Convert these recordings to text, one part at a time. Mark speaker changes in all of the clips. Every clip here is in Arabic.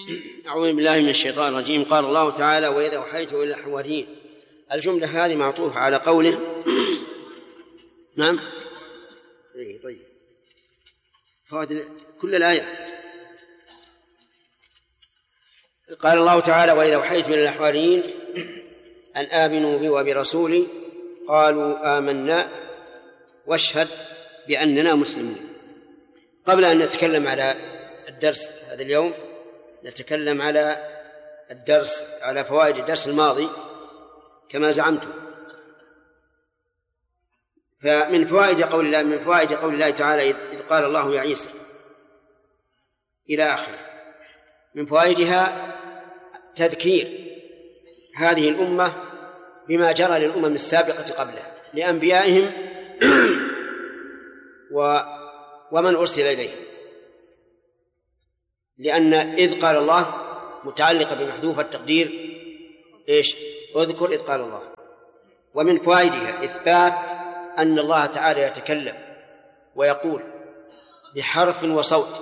Speaker 1: أعوذ بالله من الشيطان الرجيم. قال الله تعالى: وإذا أوحيت إلى الحواريين. الجملة هذه معطوفة على قوله. نعم. طيب كل الآية. قال الله تعالى: وإذا أوحيت إلى الحواريين أن آمنوا بي وبرسولي قالوا آمنا واشهد بأننا مسلمون. قبل أن نتكلم على الدرس هذا اليوم نتكلم على فوائد الدرس الماضي كما زعمت. فمن فوائد قول الله تعالى: إذ قال الله يا عيسى إلى آخره. من فوائدها تذكير هذه الأمة بما جرى للأمم السابقة قبلها لأنبيائهم ومن أرسل إليهم، لأن إذ قال الله متعلقة بمحذوف التقدير إيش؟ اذكر إذ قال الله. ومن فوائدها إثبات أن الله تعالى يتكلم ويقول بحرف وصوت،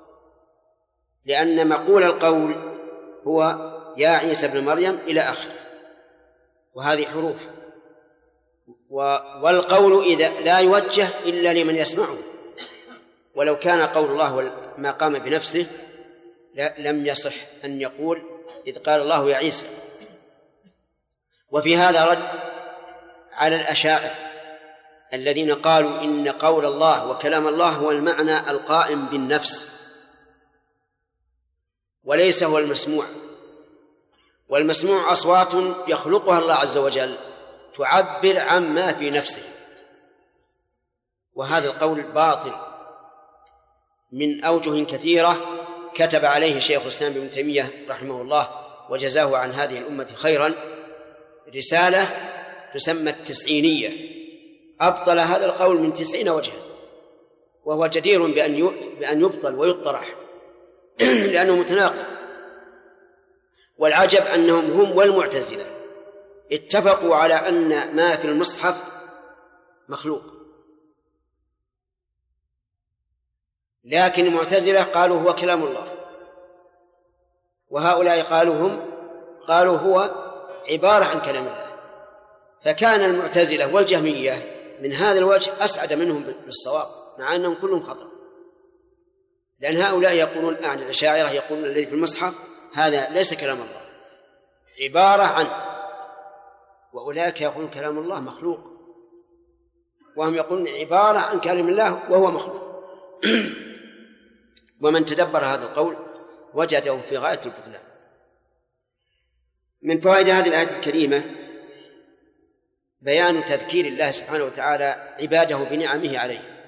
Speaker 1: لأن مقول القول هو يا عيسى ابن مريم إلى آخره، وهذه حروف. والقول إذا لا يوجه إلا لمن يسمعه، ولو كان قول الله ما قام بنفسه لم يصح أن يقول إذ قال الله يا عيسى. وفي هذا رد على الأشاعرة الذين قالوا إن قول الله وكلام الله هو المعنى القائم بالنفس وليس هو المسموع. والمسموع أصوات يخلقها الله عز وجل تعبر عما في نفسه، وهذا القول باطل من أوجه كثيرة كتب عليه شيخ الإسلام ابن تيمية رحمه الله وجزاه عن هذه الأمة خيرا رسالة تسمى التسعينية، أبطل هذا القول من 90 وجها، وهو جدير بأن يبطل ويطرح لأنه متناقض. والعجب أنهم هم والمعتزلة اتفقوا على أن ما في المصحف مخلوق، لكن المعتزلة قالوا هو كلام الله، وهؤلاء قالوا هو عبارة عن كلام الله. فكان المعتزلة والجهمية من هذا الوجه أسعد منهم بالصواب، مع أنهم كلهم خطأ، لأن هؤلاء يقولون الأشاعرة يقولون الذي في المصحف هذا ليس كلام الله، عبارة عنه، وأولئك يقولون كلام الله مخلوق، وهم يقولون عبارة عن كلام الله وهو مخلوق. ومن تدبر هذا القول وجده في غاية البطلان. من فوائد هذه الآية الكريمة بيان تذكير الله سبحانه وتعالى عباده بنعمه عليه،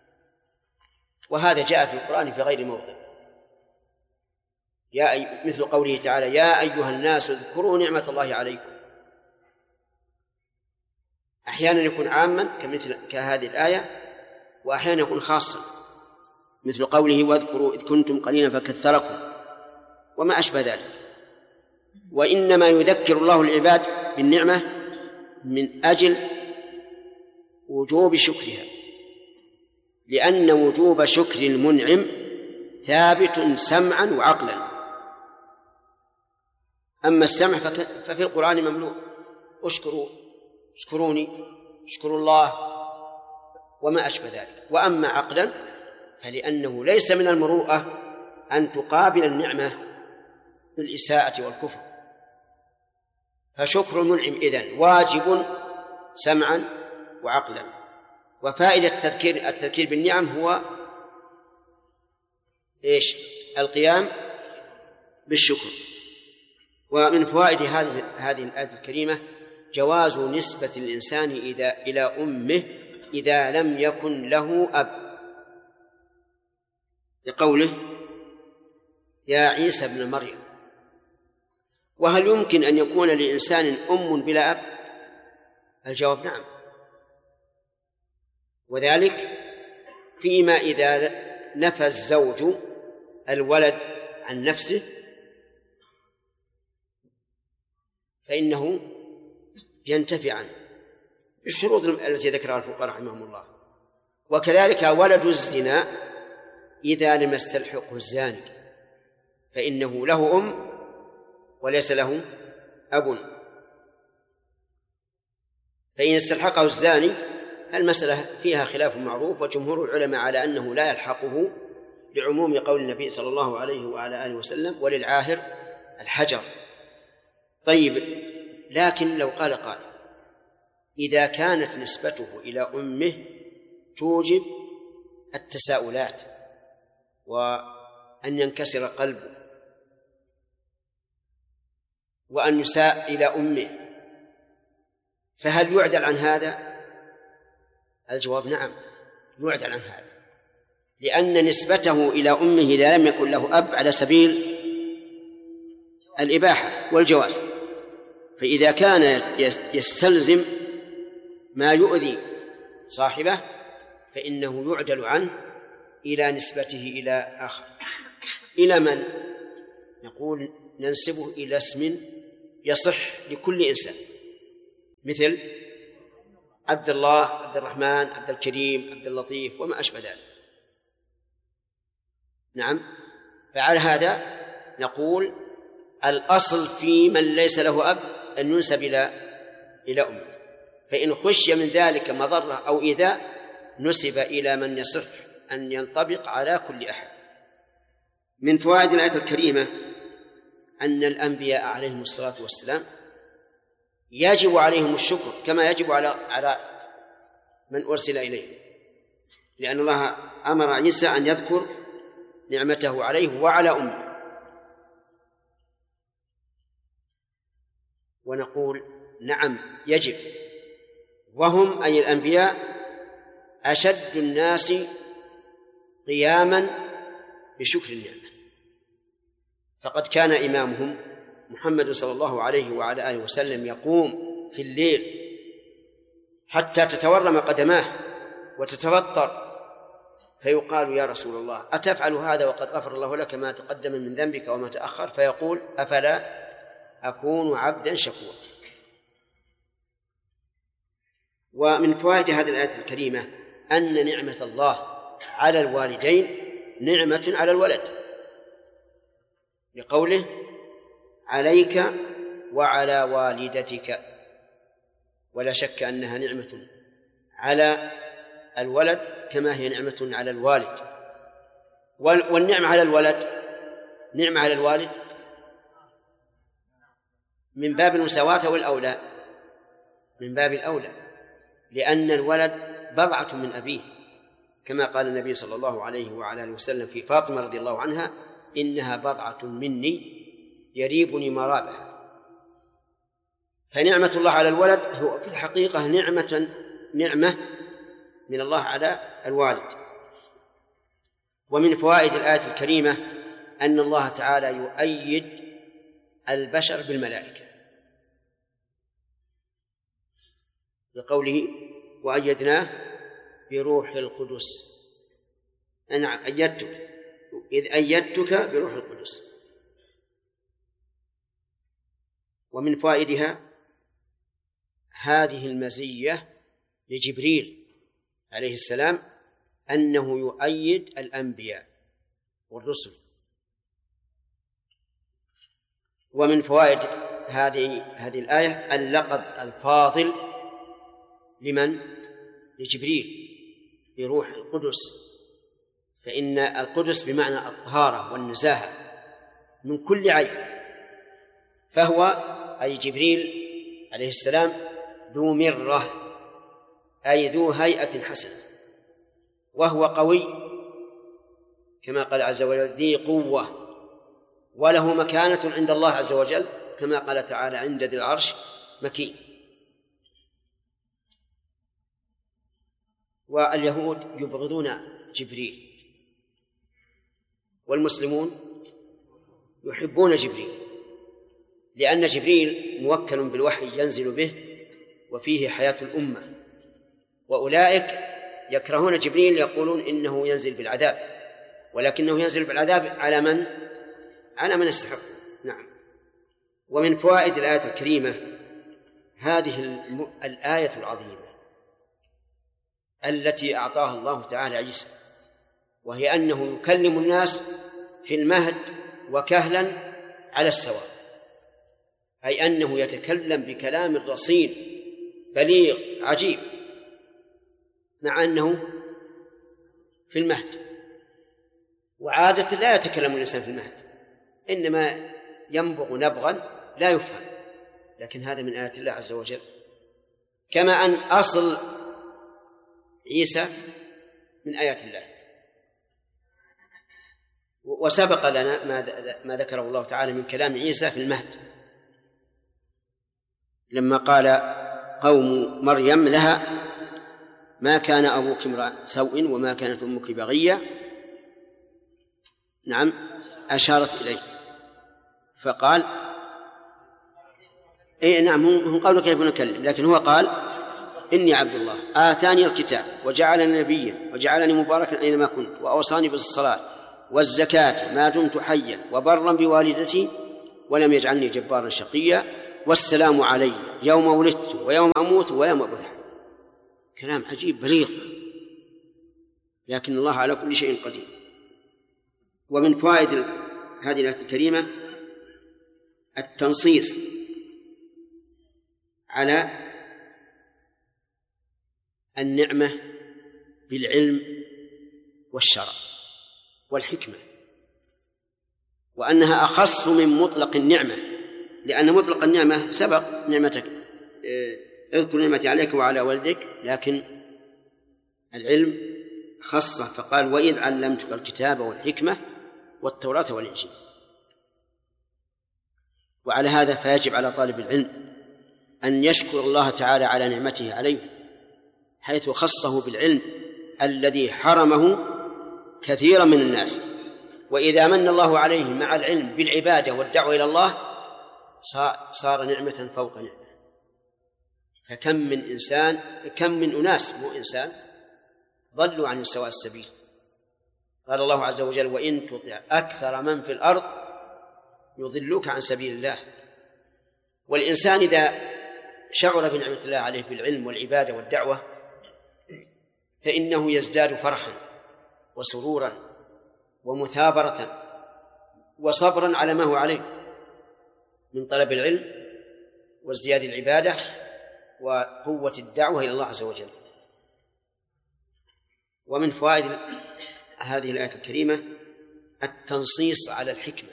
Speaker 1: وهذا جاء في القرآن في غير موضع، مثل قوله تعالى: يا أيها الناس اذكروا نعمة الله عليكم. أحيانا يكون عاما كهذه الآية، وأحيانا يكون خاصا مثل قوله: واذكروا إذ كنتم قليلا فكثركم، وما أشبه ذلك. وإنما يذكر الله العباد بالنعمة من أجل وجوب شكرها، لأن وجوب شكر المنعم ثابت سمعا وعقلا. أما السمع ففي القرآن مملوء: اشكروني، اشكروا الله، وما أشبه ذلك. وأما عقلا فلأنه ليس من المروءة أن تقابل النعمة بالإساءة والكفر، فشكر المنعم إذن واجب سمعا وعقلا. وفائدة التذكير بالنعم هو إيش؟ القيام بالشكر. ومن فوائد هذه الآية الكريمة جواز نسبة الإنسان إلى أمه إذا لم يكن له أب، لقوله يا عيسى ابن مريم. وهل يمكن أن يكون لإنسان أم بلا أب؟ الجواب نعم، وذلك فيما إذا نفى الزوج الولد عن نفسه فإنه ينتفي عنه بالشروط التي ذكرها الفقهاء رحمهم الله. وكذلك ولد الزنا إذا لم يستلحقه الزاني، فإنه له أم وليس له أب. فإن استلحقه الزاني المسألة فيها خلاف معروف، وجمهور العلماء على أنه لا يلحقه لعموم قول النبي صلى الله عليه وعلى آله وسلم: وللعاهر الحجر. طيب، لكن لو قال قائل: إذا كانت نسبته إلى أمه توجب التساؤلات وأن ينكسر قلبه وأن يساء إلى أمه، فهل يعدل عن هذا؟ الجواب: نعم، يعدل عن هذا، لأن نسبته إلى أمه إذا لم يكن له أب على سبيل الإباحة والجواز، فإذا كان يستلزم ما يؤذي صاحبه فإنه يعدل عنه إلى نسبته إلى آخر. إلى من؟ نقول ننسبه إلى اسم يصح لكل إنسان، مثل عبد الله، عبد الرحمن، عبد الكريم، عبد اللطيف وما أشبه ذلك. نعم، فعلى هذا نقول الأصل في من ليس له أب أن ينسب إلى أمه، فإن خشي من ذلك مضرة أو إيذاء نسب إلى من يصح أن ينطبق على كل أحد. من فوائد الآية الكريمة أن الأنبياء عليهم الصلاة والسلام يجب عليهم الشكر كما يجب على من أرسل إليه، لأن الله أمر عيسى أن يذكر نعمته عليه وعلى أمه. ونقول نعم يجب، وهم أي الأنبياء أشد الناس قياما بشكر النعمة، فقد كان إمامهم محمد صلى الله عليه وعلى آله وسلم يقوم في الليل حتى تتورم قدماه وتتفطر، فيقال: يا رسول الله أتفعل هذا وقد غفر الله لك ما تقدم من ذنبك وما تأخر؟ فيقول: أفلا أكون عبدا شكورا. ومن فوائد هذه الآية الكريمة أن نعمة الله على الوالدين نعمة على الولد، لقوله: عليك وعلى والدتك، ولا شك أنها نعمة على الولد كما هي نعمة على الوالد. والنعمة على الولد نعمة على الوالد من باب المساواة والأولى، من باب الأولى، لأن الولد بضعة من أبيه، كما قال النبي صلى الله عليه وعلى آله وسلم في فاطمة رضي الله عنها: إنها بضعة مني يريبني مرابها. فنعمة الله على الولد هو في الحقيقة نعمة من الله على الوالد. ومن فوائد الآية الكريمة أن الله تعالى يؤيد البشر بالملائكة، بقوله: وأيدناه بروح القدس. أنا أيدتك، إذ أيدتك بروح القدس. ومن فوائدها هذه المزية لجبريل عليه السلام أنه يؤيد الأنبياء والرسل. ومن فوائد هذه الآية اللقب الفاضل لمن؟ لجبريل بروح القدس، فإن القدس بمعنى الطهارة والنزاهة من كل عيب، فهو أي جبريل عليه السلام ذو مرة، أي ذو هيئة حسنة، وهو قوي كما قال عز وجل: ذي قوة، وله مكانة عند الله عز وجل كما قال تعالى: عند ذي العرش مكين. واليهود يبغضون جبريل، والمسلمون يحبون جبريل، لأن جبريل موكل بالوحي ينزل به وفيه حياة الأمة، وأولئك يكرهون جبريل يقولون إنه ينزل بالعذاب، ولكنه ينزل بالعذاب على من يستحق. نعم. ومن فوائد الآية الكريمة هذه الآية العظيمة التي أعطاها الله تعالى عيسى، وهي أنه يكلم الناس في المهد وكهلا على السواء، أي أنه يتكلم بكلام رصين بليغ عجيب مع أنه في المهد. وعادة لا يتكلم الإنسان في المهد، إنما ينبغ نبغا لا يفهم، لكن هذا من آيات الله عز وجل. كما أن أصل عيسى من آيات الله. وسبق لنا ما ذكره الله تعالى من كلام عيسى في المهد لما قال قوم مريم لها ما كان أبوك امرأ سوء وما كانت أمك بغية، نعم، أشارت إليه فقال إيه نعم، هم قالوا كيف نكلم، لكن هو قال إني عبد الله آتاني الكتاب وجعلني نبيا وجعلني مباركا أينما كنت وأوصاني بالصلاة والزكاة ما دمت حيا وبرا بوالدتي ولم يجعلني جبارا شقيا والسلام علي يوم ولدت ويوم أموت ويوم أبعث. كلام عجيب بليغ، لكن الله على كل شيء قدير. ومن فوائد هذه الآية الكريمة التنصيص على النعمة بالعلم والشرع والحكمة، وأنها أخص من مطلق النعمة، لأن مطلق النعمة سبق نعمتك اذكر نعمتي عليك وعلى والدك، لكن العلم خصه فقال وإذ علمتك الكتاب والحكمة والتوراة والإنجيل. وعلى هذا فيجب على طالب العلم أن يشكر الله تعالى على نعمته عليه، حيث خصه بالعلم الذي حرمه كثيرا من الناس. وإذا من الله عليه مع العلم بالعبادة والدعوة إلى الله صار نعمة فوق نعمة. فكم من أناس مو إنسان ضلوا عن سواء السبيل. قال الله عز وجل وإن تطع أكثر من في الأرض يضلوك عن سبيل الله. والإنسان إذا شعر بنعمة الله عليه بالعلم والعبادة والدعوة فإنه يزداد فرحا وسرورا ومثابرة وصبرا على ما هو عليه من طلب العلم وازدياد العبادة وقوة الدعوة إلى الله عز وجل. ومن فوائد هذه الآية الكريمة التنصيص على الحكمة،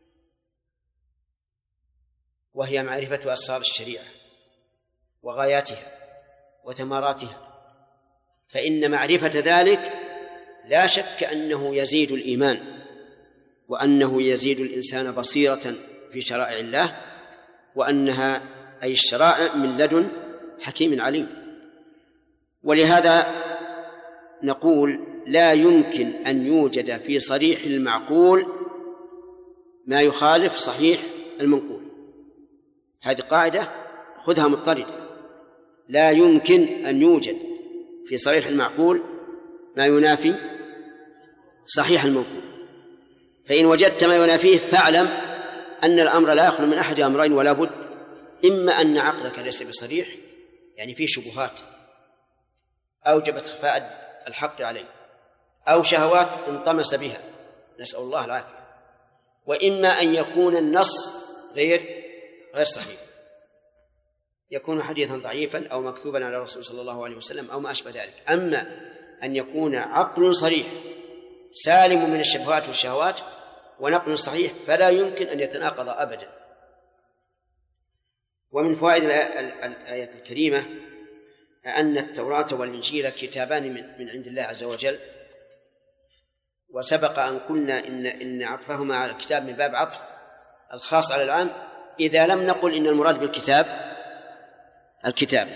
Speaker 1: وهي معرفة أسرار الشريعة وغاياتها وثمراتها، فإن معرفة ذلك لا شك أنه يزيد الإيمان، وأنه يزيد الإنسان بصيرة في شرائع الله، وأنها أي الشرائع من لدن حكيم عليم. ولهذا نقول لا يمكن أن يوجد في صريح المعقول ما يخالف صحيح المنقول. هذه قاعدة خذها مضطردة، لا يمكن أن يوجد في صريح المعقول ما ينافي صحيح المنقول. فإن وجدت ما ينافيه فاعلم أن الأمر لا يخلو من أحد أمرين ولا بد، إما أن عقلك ليس بصريح يعني فيه شبهات أوجبت خفاء الحق عليه، أو شهوات انطمس بها نسأل الله العافية، وإما أن يكون النص غير صحيح، يكون حديثا ضعيفا أو مكتوبا على الرسول صلى الله عليه وسلم أو ما أشبه ذلك. أما أن يكون عقل صريح سالم من الشبهات والشهوات ونقل صحيح فلا يمكن أن يتناقض أبدا. ومن فوائد الآية الكريمة أن التوراة والإنجيل كتابان من عند الله عز وجل، وسبق أن قلنا إن عطفهما على الكتاب من باب عطف الخاص على العام، إذا لم نقل إن المراد بالكتاب الكتاب.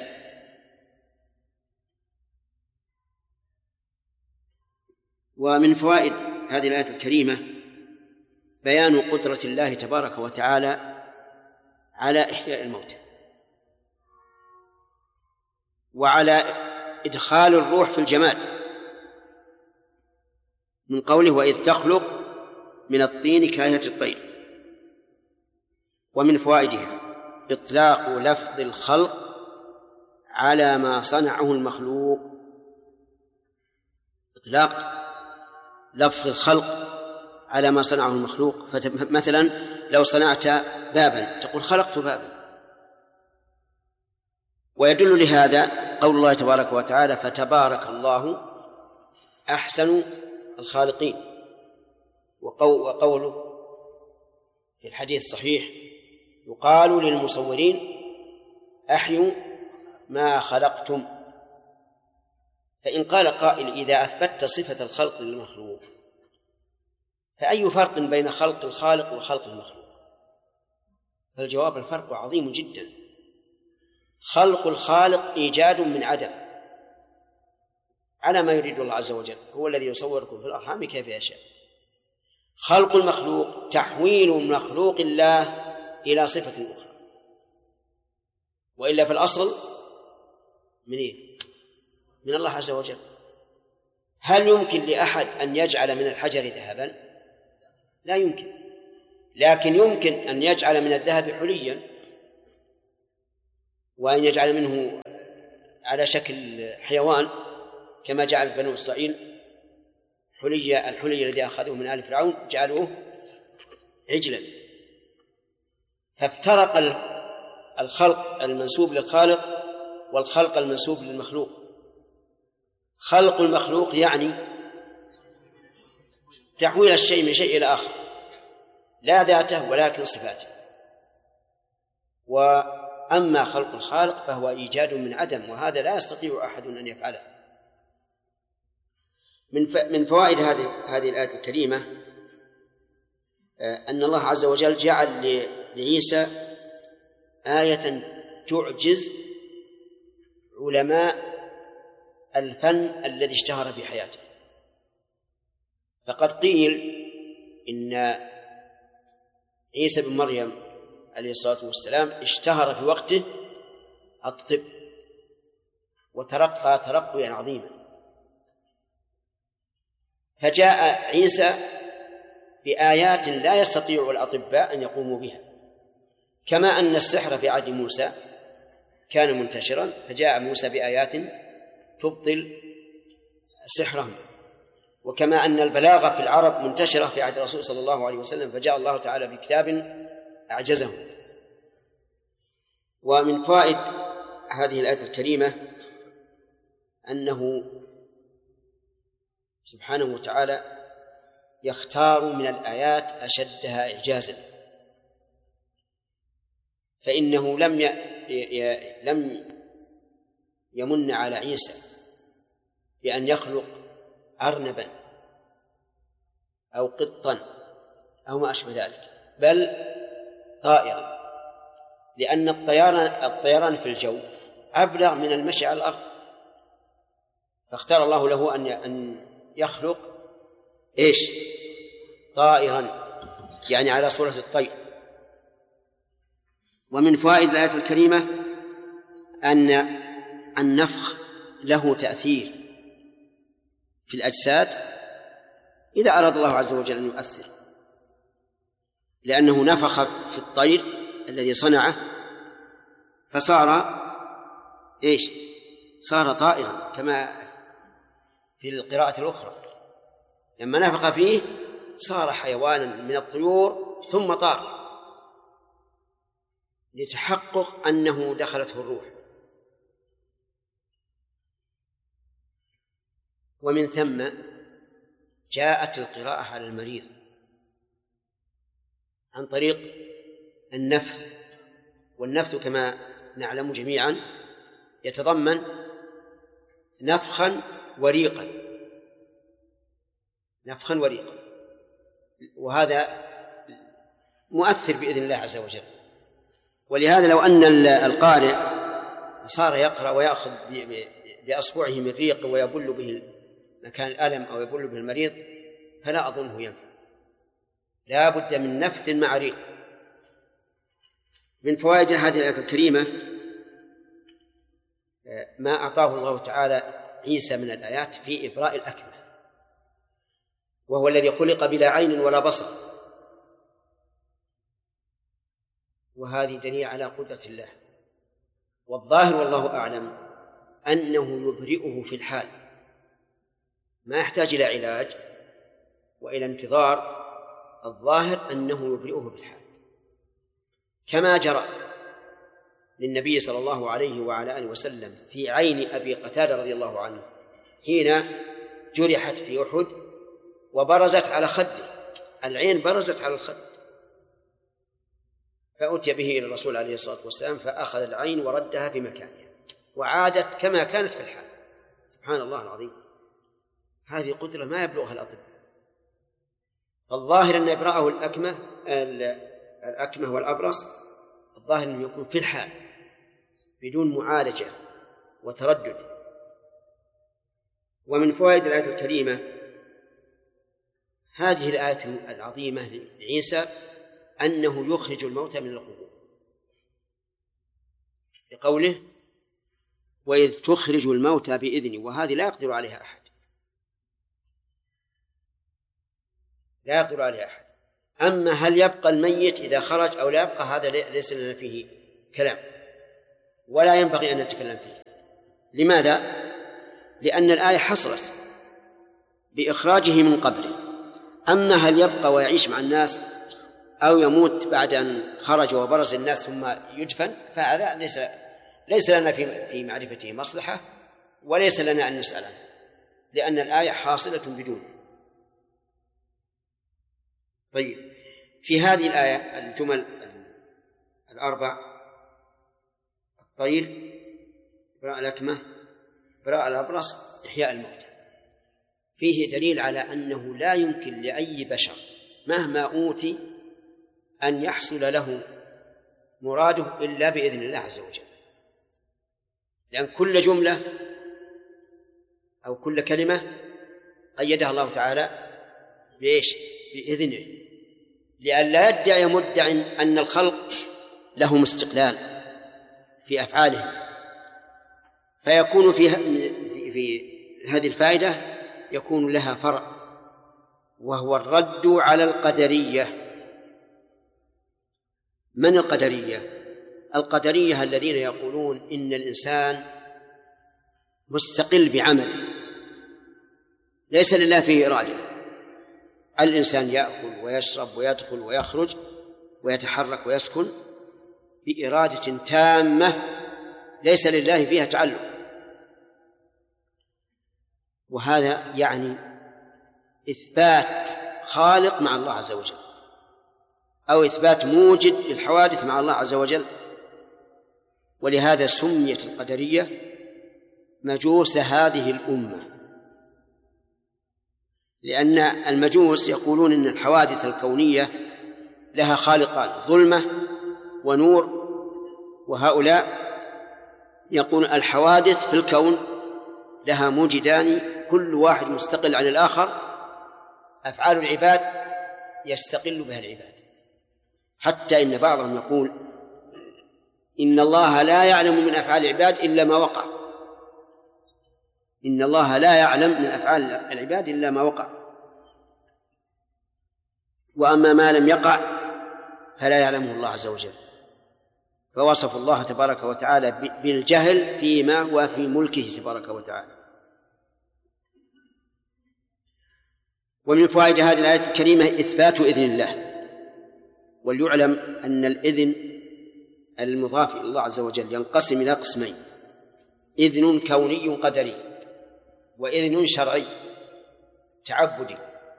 Speaker 1: ومن فوائد هذه الآية الكريمة بيان قدرة الله تبارك وتعالى على إحياء الموتى وعلى إدخال الروح في الجماد، من قوله وإذ تخلق من الطين كهيئة الطير. ومن فوائدها إطلاق لفظ الخلق على ما صنعه المخلوق، إطلاق لفظ الخلق على ما صنعه المخلوق. فمثلا لو صنعت بابا تقول خلقت بابا. ويدل لهذا قول الله تبارك وتعالى فتبارك الله أحسن الخالقين، وقوله في الحديث الصحيح يقال للمصورين أحيوا ما خلقتم. فإن قال قائل إذا أثبتت صفة الخلق للمخلوق فأي فرق بين خلق الخالق وخلق المخلوق؟ فالجواب الفرق عظيم جدا. خلق الخالق إيجاد من عدم على ما يريد الله عز وجل، هو الذي يصوركم في الأرحام كيف يشاء. خلق المخلوق تحويل مخلوق الله إلى صفة أخرى، وإلا في الأصل من الله عز وجل. هل يمكن لأحد أن يجعل من الحجر ذهبا؟ لا يمكن، لكن يمكن أن يجعل من الذهب حليا، وأن يجعل منه على شكل حيوان كما جعل بنو إسرائيل الحلي الذي أخذوه من آل فرعون جعلوه عجلا. فافترق الخلق المنسوب للخالق والخلق المنسوب للمخلوق. خلق المخلوق يعني تحويل الشيء من شيء إلى آخر، لا ذاته ولكن صفاته. وأما خلق الخالق فهو إيجاد من عدم، وهذا لا يستطيع أحد أن يفعله. من فوائد هذه الآية الكريمة أن الله عز وجل جعل لعيسى آية تعجز علماء الفن الذي اشتهر في حياته. فقد قيل إن عيسى بن مريم عليه الصلاة والسلام اشتهر في وقته الطب وترقى ترقيا عظيما، فجاء عيسى بآيات لا يستطيع الأطباء أن يقوموا بها، كما أن السحر في عهد موسى كان منتشرا فجاء موسى بآيات تبطل سحرهم، وكما أن البلاغة في العرب منتشرة في عهد الرسول صلى الله عليه وسلم فجاء الله تعالى بكتاب أعجزهم. ومن فوائد هذه الآية الكريمة أنه سبحانه وتعالى يختار من الآيات أشدها إعجازا، فإنه لم يمن على عيسى بأن يخلق أرنبا أو قطا أو ما أشبه ذلك، بل طائرا، لأن الطيران في الجو أبلغ من المشي على الأرض، فاختار الله له أن يخلق طائرا، يعني على صورة الطير. ومن فوائد الآية الكريمة أن النفخ له تأثير في الأجساد إذا أراد الله عز وجل أن يؤثر، لأنه نفخ في الطير الذي صنعه فصار صار طائرا، كما في القراءة الأخرى لما نفخ فيه صار حيوانا من الطيور ثم طار، لتحقق أنه دخلته الروح. ومن ثم جاءت القراءة على المريض عن طريق النفث، والنفث كما نعلم جميعا يتضمن نفخا وريقا، وهذا مؤثر بإذن الله عز وجل. ولهذا لو أن القارئ صار يقرأ ويأخذ بأصبعه من ريق ويبل به مكان الألم أو يبل به المريض فلا أظنه ينفع، لا بد من نفث مع ريق. من فوائد هذه الآية الكريمة ما أعطاه الله تعالى عيسى من الآيات في إبراء الأكمة، وهو الذي خلق بلا عين ولا بصر، وهذه دليل على قدرة الله. والظاهر والله أعلم أنه يبرئه في الحال، ما يحتاج إلى علاج وإلى انتظار الظاهر أنه يبرئه بالحال، كما جرى للنبي صلى الله عليه وعلى آله وسلم في عين أبي قتادة رضي الله عنه حين جرحت في أحد وبرزت على خده، العين برزت على الخد، فأتي به إلى الرسول عليه الصلاة والسلام فأخذ العين وردها في مكانها وعادت كما كانت في الحال. سبحان الله العظيم، هذه قدرة ما يبلغها الأطباء. فالظاهر أن إبراءه الأكمه والأبرص الظاهر أنه يكون في الحال بدون معالجة وتردد. ومن فوائد الآية الكريمة هذه الآية العظيمة لعيسى أنه يخرج الموتى من القبور، بقوله وإذ تخرج الموتى بإذني، وهذه لا يقدر عليها أحد، لا يقدر عليها أحد. أما هل يبقى الميت إذا خرج أو لا يبقى، هذا ليس لنا فيه كلام ولا ينبغي أن نتكلم فيه. لماذا؟ لأن الآية حصرت بإخراجه من قبره. أما هل يبقى ويعيش مع الناس أو يموت بعد أن خرج وبرز الناس ثم يدفن، فهذا ليس لنا في معرفته مصلحة، وليس لنا أن نسأل عنه، لأن الآية حاصلة بدونه. طيب، في هذه الآية الجمل الأربع: الطير، براء الأكمة، براء الأبرص، إحياء الموتى، فيه دليل على أنه لا يمكن لأي بشر مهما أوتي أن يحصل له مراده إلا بإذن الله عز وجل، لأن كل جملة أو كل كلمة قيدها الله تعالى بإيش؟ بإذنه، لئلا يدعي مدع أن الخلق لهم استقلال في أفعالهم. فيكون في هذه الفائدة يكون لها فرع، وهو الرد على القدرية. من القدرية؟ القدرية الذين يقولون إن الإنسان مستقل بعمله، ليس لله فيه إرادة. الإنسان يأكل ويشرب ويدخل ويخرج ويتحرك ويسكن بإرادة تامة ليس لله فيها تعلق، وهذا يعني إثبات خالق مع الله عز وجل، أو إثبات موجد للحوادث مع الله عز وجل. ولهذا سميت القدرية مجوس هذه الأمة، لأن المجوس يقولون إن الحوادث الكونية لها خالقان، ظلمة ونور، وهؤلاء يقول الحوادث في الكون لها موجدان كل واحد مستقل عن الآخر، أفعال العباد يستقل بها العباد، حتى إن بعضهم يقول إن الله لا يعلم من أفعال العباد إلا ما وقع، إن الله لا يعلم من أفعال العباد إلا ما وقع، وأما ما لم يقع فلا يعلمه الله عز وجل. فوصف الله تبارك وتعالى بالجهل فيما هو في ملكه تبارك وتعالى. ومن فوائد هذه الآية الكريمة إثبات إذن الله. وليعلم أن الإذن المضاف إلى الله عز وجل ينقسم إلى قسمين: إذن كوني قدري، وإذن شرعي تعبدي.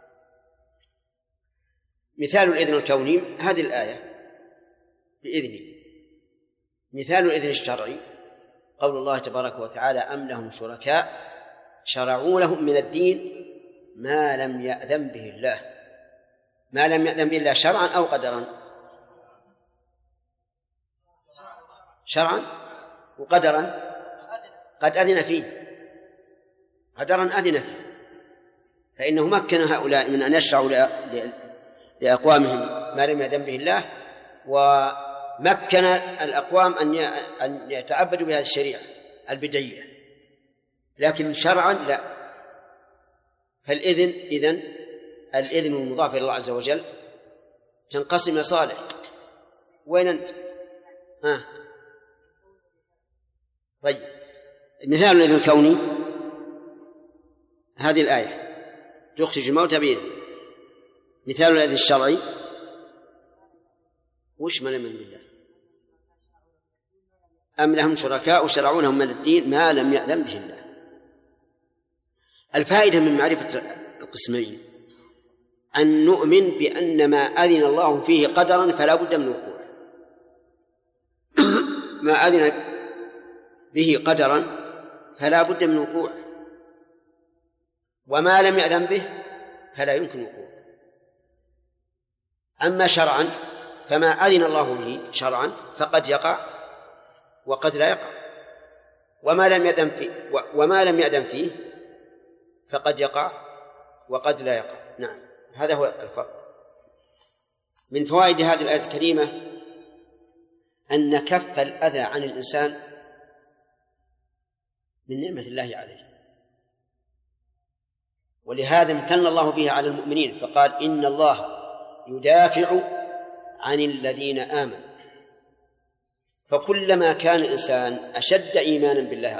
Speaker 1: مثال الإذن الكوني هذه الآية بإذنه. مثال الإذن الشرعي قول الله تبارك وتعالى: أم لهم شركاء شرعوا لهم من الدين ما لم يأذن به الله. ما لم يأذن به الله شرعا أو قدرا؟ شرعا وقدرا. قد أذن فيه، قدرا أذن فيه، فإنه مكن هؤلاء من أن يشرعوا لأقوامهم ما لم يأذن به الله، ومكن الأقوام أن يتعبدوا بهذه الشريعة البدعية، لكن شرعا لا. فالإذن الإذن المضاف إلى الله عز وجل تنقسم إلى صالح. وين أنت؟ طيب، مثال الإذن الكوني هذه الآية: تخرج الموتى بإذن. مثال الأذى الشرعي وش ما لم يأذن بالله؟ أم لهم شركاء شرعوا لهم من الدين ما لم يأذن به الله. الفائدة من معرفة القسمين أن نؤمن بأن ما أذن الله فيه قدرا فلا بد من وقوعه، ما أذن به قدرا فلا بد من وقوعه، وما لم يأذن به فلا يمكن وقوعه. أما شرعا فما أذن الله به شرعا فقد يقع وقد لا يقع، وما لم يأذن فيه فقد يقع وقد لا يقع. نعم، هذا هو الفرق. من فوائد هذه الآية الكريمة أن كف الأذى عن الإنسان من نعمة الله عليه، ولهذا امتن الله به على المؤمنين فقال إن الله يدافع عن الذين آمنوا. فكلما كان الإنسان أشد إيمانا بالله